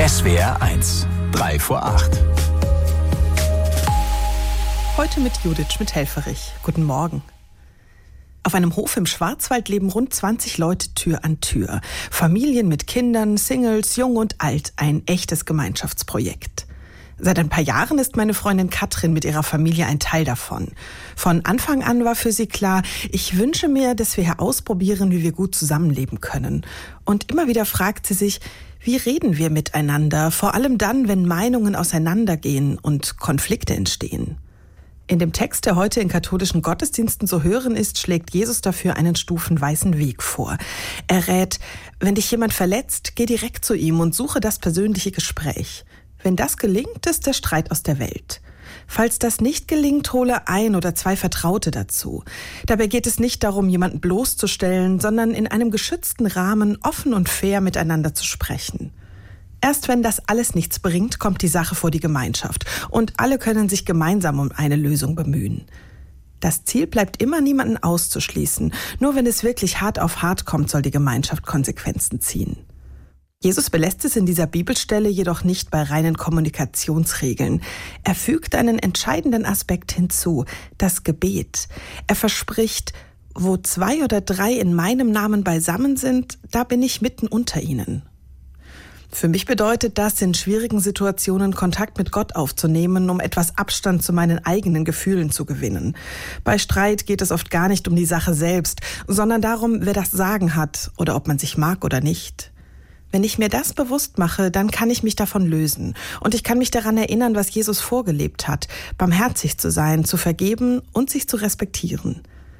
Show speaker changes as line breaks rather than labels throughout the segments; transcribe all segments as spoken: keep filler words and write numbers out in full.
S W R eins, drei vor acht.
Heute mit Judith Schmidt-Helferich. Guten Morgen. Auf einem Hof im Schwarzwald leben rund zwanzig Leute Tür an Tür. Familien mit Kindern, Singles, jung und alt. Ein echtes Gemeinschaftsprojekt. Seit ein paar Jahren ist meine Freundin Katrin mit ihrer Familie ein Teil davon. Von Anfang an war für sie klar, ich wünsche mir, dass wir hier ausprobieren, wie wir gut zusammenleben können. Und immer wieder fragt sie sich, wie reden wir miteinander, vor allem dann, wenn Meinungen auseinandergehen und Konflikte entstehen. In dem Text, der heute in katholischen Gottesdiensten zu hören ist, schlägt Jesus dafür einen stufenweisen Weg vor. Er rät, wenn dich jemand verletzt, geh direkt zu ihm und suche das persönliche Gespräch. Wenn das gelingt, ist der Streit aus der Welt. Falls das nicht gelingt, hole ein oder zwei Vertraute dazu. Dabei geht es nicht darum, jemanden bloßzustellen, sondern in einem geschützten Rahmen offen und fair miteinander zu sprechen. Erst wenn das alles nichts bringt, kommt die Sache vor die Gemeinschaft und alle können sich gemeinsam um eine Lösung bemühen. Das Ziel bleibt immer, niemanden auszuschließen. Nur wenn es wirklich hart auf hart kommt, soll die Gemeinschaft Konsequenzen ziehen. Jesus belässt es in dieser Bibelstelle jedoch nicht bei reinen Kommunikationsregeln. Er fügt einen entscheidenden Aspekt hinzu, das Gebet. Er verspricht, wo zwei oder drei in meinem Namen beisammen sind, da bin ich mitten unter ihnen. Für mich bedeutet das, in schwierigen Situationen Kontakt mit Gott aufzunehmen, um etwas Abstand zu meinen eigenen Gefühlen zu gewinnen. Bei Streit geht es oft gar nicht um die Sache selbst, sondern darum, wer das Sagen hat oder ob man sich mag oder nicht. Wenn ich mir das bewusst mache, dann kann ich mich davon lösen. Und ich kann mich daran erinnern, was Jesus vorgelebt hat, barmherzig zu sein, zu vergeben und sich zu respektieren.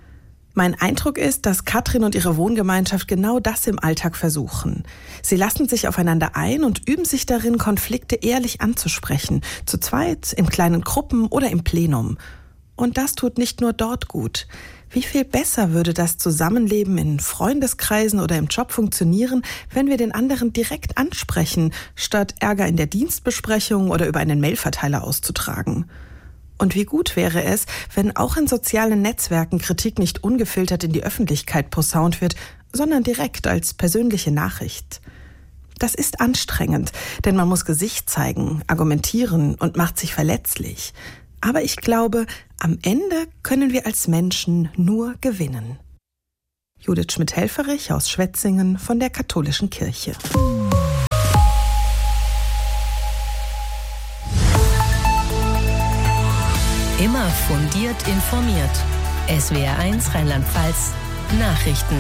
Mein Eindruck ist, dass Katrin und ihre Wohngemeinschaft genau das im Alltag versuchen. Sie lassen sich aufeinander ein und üben sich darin, Konflikte ehrlich anzusprechen. Zu zweit, in kleinen Gruppen oder im Plenum. Und das tut nicht nur dort gut. Wie viel besser würde das Zusammenleben in Freundeskreisen oder im Job funktionieren, wenn wir den anderen direkt ansprechen, statt Ärger in der Dienstbesprechung oder über einen Mailverteiler auszutragen? Und wie gut wäre es, wenn auch in sozialen Netzwerken Kritik nicht ungefiltert in die Öffentlichkeit posaunt wird, sondern direkt als persönliche Nachricht? Das ist anstrengend, denn man muss Gesicht zeigen, argumentieren und macht sich verletzlich. Aber ich glaube, am Ende können wir als Menschen nur gewinnen. Judith Schmidt-Helferich aus Schwetzingen von der Katholischen Kirche.
Immer fundiert informiert. S W R eins Rheinland-Pfalz Nachrichten.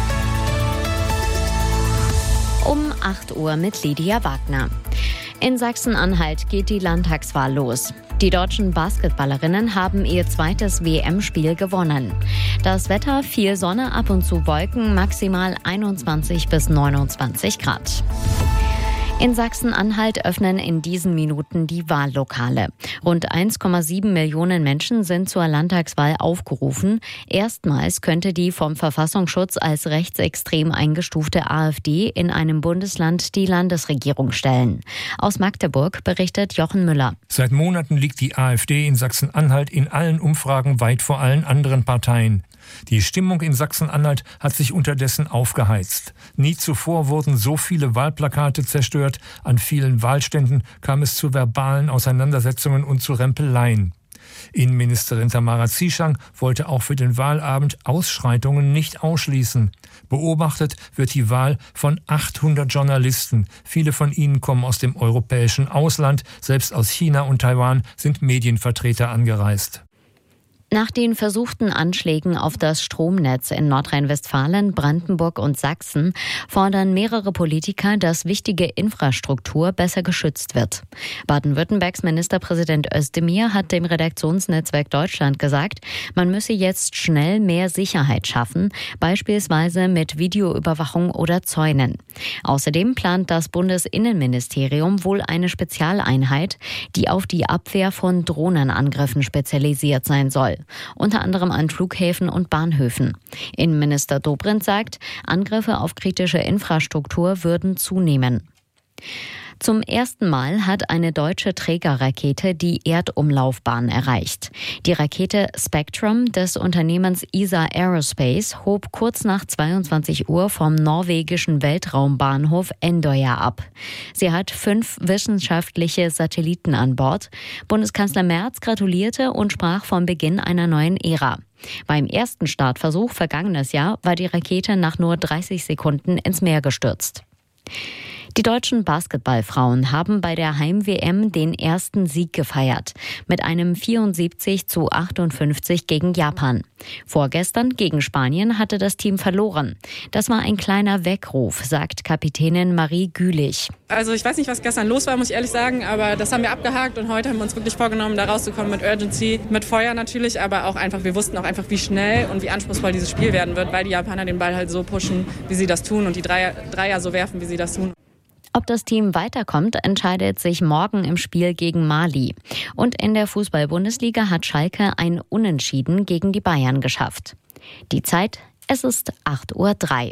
Um acht Uhr mit Lydia Wagner. In Sachsen-Anhalt geht die Landtagswahl los. Die deutschen Basketballerinnen haben ihr zweites W M-Spiel gewonnen. Das Wetter, viel Sonne, ab und zu Wolken, maximal einundzwanzig bis neunundzwanzig Grad. In Sachsen-Anhalt öffnen in diesen Minuten die Wahllokale. Rund eins Komma sieben Millionen Menschen sind zur Landtagswahl aufgerufen. Erstmals könnte die vom Verfassungsschutz als rechtsextrem eingestufte AfD in einem Bundesland die Landesregierung stellen. Aus Magdeburg berichtet Jochen Müller.
Seit Monaten liegt die AfD in Sachsen-Anhalt in allen Umfragen weit vor allen anderen Parteien. Die Stimmung in Sachsen-Anhalt hat sich unterdessen aufgeheizt. Nie zuvor wurden so viele Wahlplakate zerstört. An vielen Wahlständen kam es zu verbalen Auseinandersetzungen und zu Rempeleien. Innenministerin Tamara Zieschang wollte auch für den Wahlabend Ausschreitungen nicht ausschließen. Beobachtet wird die Wahl von achthundert Journalisten. Viele von ihnen kommen aus dem europäischen Ausland. Selbst aus China und Taiwan sind Medienvertreter angereist.
Nach den versuchten Anschlägen auf das Stromnetz in Nordrhein-Westfalen, Brandenburg und Sachsen fordern mehrere Politiker, dass wichtige Infrastruktur besser geschützt wird. Baden-Württembergs Ministerpräsident Özdemir hat dem Redaktionsnetzwerk Deutschland gesagt, man müsse jetzt schnell mehr Sicherheit schaffen, beispielsweise mit Videoüberwachung oder Zäunen. Außerdem plant das Bundesinnenministerium wohl eine Spezialeinheit, die auf die Abwehr von Drohnenangriffen spezialisiert sein soll. Unter anderem an Flughäfen und Bahnhöfen. Innenminister Dobrindt sagt, Angriffe auf kritische Infrastruktur würden zunehmen. Zum ersten Mal hat eine deutsche Trägerrakete die Erdumlaufbahn erreicht. Die Rakete Spectrum des Unternehmens E S A Aerospace hob kurz nach zweiundzwanzig Uhr vom norwegischen Weltraumbahnhof Andøya ab. Sie hat fünf wissenschaftliche Satelliten an Bord. Bundeskanzler Merz gratulierte und sprach vom Beginn einer neuen Ära. Beim ersten Startversuch vergangenes Jahr war die Rakete nach nur dreißig Sekunden ins Meer gestürzt. Die deutschen Basketballfrauen haben bei der Heim-W M den ersten Sieg gefeiert. Mit einem vierundsiebzig zu achtundfünfzig gegen Japan. Vorgestern gegen Spanien hatte das Team verloren. Das war ein kleiner Weckruf, sagt Kapitänin Marie Gülich.
Also ich weiß nicht, was gestern los war, muss ich ehrlich sagen, aber das haben wir abgehakt und heute haben wir uns wirklich vorgenommen, da rauszukommen mit Urgency, mit Feuer natürlich, aber auch einfach, wir wussten auch einfach, wie schnell und wie anspruchsvoll dieses Spiel werden wird, weil die Japaner den Ball halt so pushen, wie sie das tun und die Dreier, Dreier so werfen, wie sie das tun.
Ob das Team weiterkommt, entscheidet sich morgen im Spiel gegen Mali. Und in der Fußball-Bundesliga hat Schalke ein Unentschieden gegen die Bayern geschafft. Die Zeit, es ist acht Uhr drei.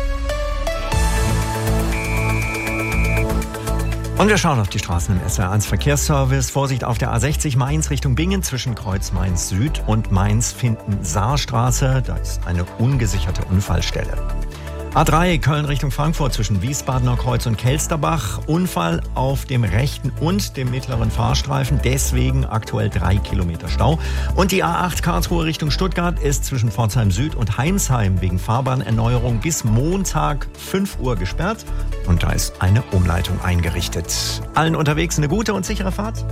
Und wir schauen auf die Straßen im S W R eins Verkehrsservice. Vorsicht auf der A sechzig Mainz Richtung Bingen zwischen Kreuz Mainz Süd und Mainz-Finden-Saar-Straße. Da ist eine ungesicherte Unfallstelle. A drei Köln Richtung Frankfurt zwischen Wiesbadener Kreuz und Kelsterbach. Unfall auf dem rechten und dem mittleren Fahrstreifen. Deswegen aktuell drei Kilometer Stau. Und die A acht Karlsruhe Richtung Stuttgart ist zwischen Pforzheim Süd und Heinsheim wegen Fahrbahnerneuerung bis Montag fünf Uhr gesperrt. Und da ist eine Umleitung eingerichtet. Allen unterwegs eine gute und sichere Fahrt.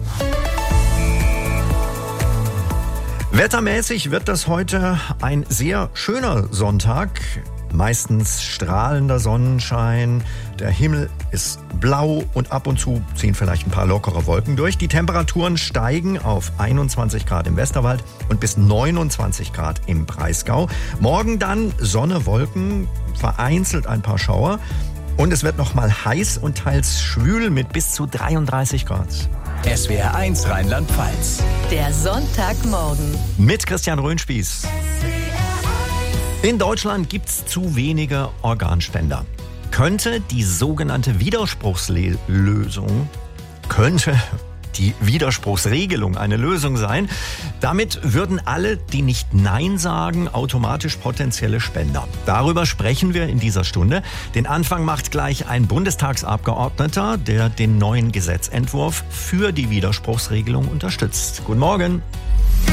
Wettermäßig wird das heute ein sehr schöner Sonntag. Meistens strahlender Sonnenschein, der Himmel ist blau und ab und zu ziehen vielleicht ein paar lockere Wolken durch. Die Temperaturen steigen auf einundzwanzig Grad im Westerwald und bis neunundzwanzig Grad im Breisgau. Morgen dann Sonne, Wolken, vereinzelt ein paar Schauer und es wird noch mal heiß und teils schwül mit bis zu dreiunddreißig Grad.
S W R eins Rheinland-Pfalz.
Der Sonntagmorgen.
Mit Christian Röhnspieß. In Deutschland gibt's zu wenige Organspender. Könnte die sogenannte Widerspruchslösung, könnte die Widerspruchsregelung eine Lösung sein? Damit würden alle, die nicht Nein sagen, automatisch potenzielle Spender. Darüber sprechen wir in dieser Stunde. Den Anfang macht gleich ein Bundestagsabgeordneter, der den neuen Gesetzentwurf für die Widerspruchsregelung unterstützt. Guten Morgen.